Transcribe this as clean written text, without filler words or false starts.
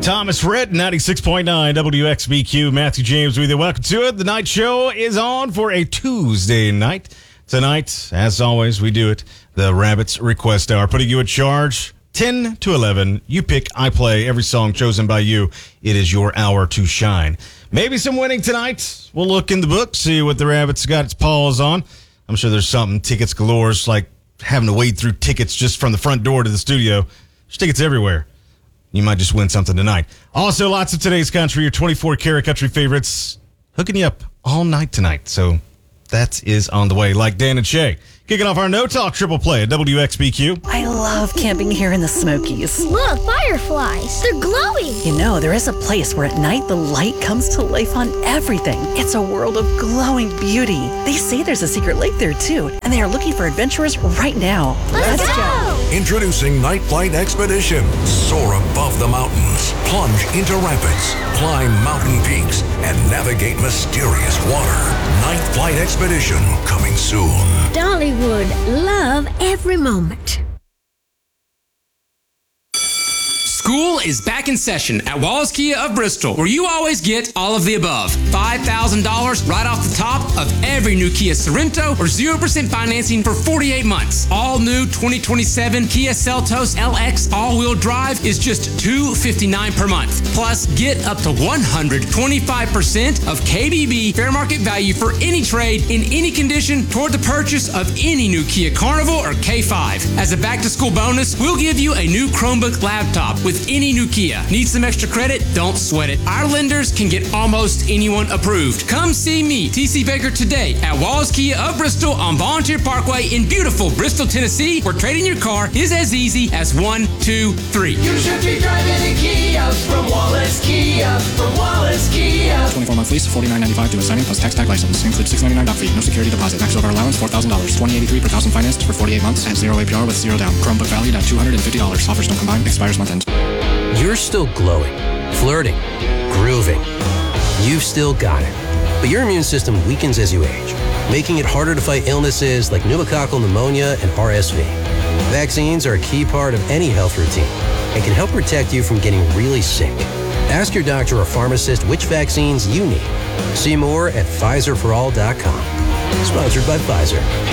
Thomas Rhett, 96.9 WXBQ. Matthew James with you. Welcome to it. The night show is on for a Tuesday night. Tonight, as always, we do it the Rabbits Request Hour, putting you in charge 10 to 11. You pick, I play every song chosen by you. It is your hour to shine. Maybe some winning tonight. We'll look in the book, see what the Rabbits got its paws on. I'm sure there's something. Tickets galore. It's like having to wade through tickets just from the front door to the studio. There's tickets everywhere. You might just win something tonight. Also, lots of today's country, your 24-karat country favorites, hooking you up all night tonight. So that is on the way, like Dan and Shay. Kicking off our No Talk Triple Play at WXBQ. I love camping here in the Smokies. Look, fireflies. They're glowing. You know, there is a place where at night the light comes to life on everything. It's a world of glowing beauty. They say there's a secret lake there, too, and they are looking for adventurers right now. Let's go. Introducing Night Flight Expedition. Soar above the mountains, plunge into rapids, climb mountain peaks, and navigate mysterious water. Night Flight Expedition, coming soon. Dollywood, love every moment. School is back in session at Wallace Kia of Bristol, where you always get all of the above. $5,000 right off the top of every new Kia Sorento or 0% financing for 48 months. All new 2027 Kia Seltos LX all-wheel drive is just $259 per month. Plus, get up to 125% of KBB fair market value for any trade in any condition toward the purchase of any new Kia Carnival or K5. As a back-to-school bonus, we'll give you a new Chromebook laptop with any new Kia. Need some extra credit? Don't sweat it. Our lenders can get almost anyone approved. Come see me, TC Baker, today at Wallace Kia of Bristol on Volunteer Parkway in beautiful Bristol, Tennessee, where trading your car is as easy as 1, 2, 3. You should be driving a Kia from Wallace Kia, from Wallace Kia. 24-month lease, $49.95 due signing plus tax tag license. Includes $699 doc fee, no security deposit. Max over allowance, $4,000. $20.83 per thousand financed for 48 months at 0 APR with 0 down. Chromebook valued at $250. Offers don't combine. Expires month end. You're still glowing, flirting, grooving. You've still got it. But your immune system weakens as you age, making it harder to fight illnesses like pneumococcal pneumonia and RSV. Vaccines are a key part of any health routine and can help protect you from getting really sick. Ask your doctor or pharmacist which vaccines you need. See more at PfizerForAll.com. Sponsored by Pfizer.